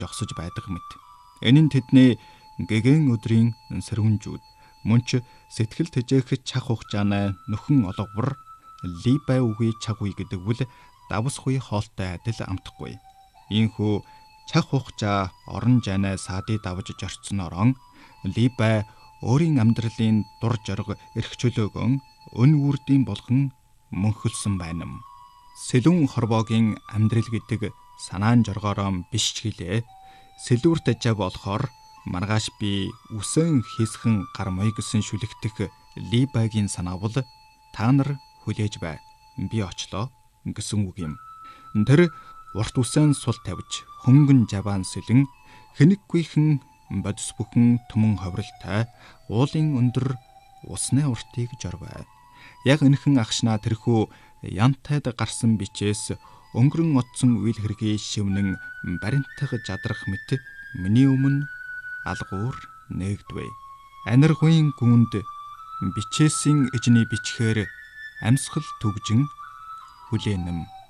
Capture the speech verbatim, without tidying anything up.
жогсож байдаг мэт. Энэ нь тэдний гэгэн өдрийн сэрүүнжүүд мөн ч сэтгэл тэжээх чах хугацааны нөхөн олговор либай үгүй чаг үе гэдэг үл давс хуй хоолтой адил амтахгүй. Ийхүү чах хугацаа орон жанаа сади давж жорцноорон либай өөрийн амьдралын дур зориг эрх чөлөөгөн өн үрдийн болгон мөнхөлсөн байна. Сэлүүн хорвоогийн амьдрал гэдэг санаан жоргоороо биш ч гэлээ. Сэлүүрт ажаа болохоор маргааш би үсэн хийсхэн гармой гэсэн шүлэгтэх либайгийн санаавал та нар хүлээж бай. Би очлоо гэсэн үг юм. Тэр урт үсэн сул тавьж хөнгөн жаваан сэлэн хэнэггүйхэн бодис бүхэн түмэн ховролтой уулын өндөр усны уртыг жорвай. Яг энэхэн агшнаа тэрхүү янтайд гарсан бичээс өнгөрөн отсон үйл хэргийг шивнэн баримтах жадрах мэт миний өмнө алгуур нээгдвэ. Аниргуйн гүнд бичээсийн эжний бичгээр амьсгал түгжин хүлээнэм.